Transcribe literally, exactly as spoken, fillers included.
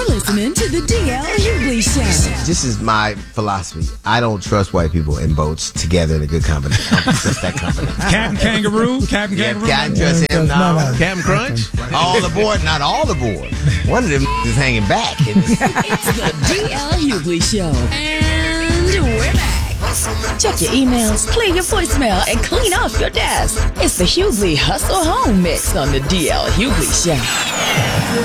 You're listening to the D L Hughley Show. This is my philosophy. I don't trust white people in boats together in a good company. I don't trust that company. Captain Kangaroo? Captain Yeah, Kangaroo? I trust him now. Captain Crunch? All aboard, not all aboard. One of them is hanging back. It's the D L Hughley Show. And we're back. Check your emails, clear your voicemail, and clean off your desk. It's the Hughley Hustle Home Mix on the D L Hughley Show.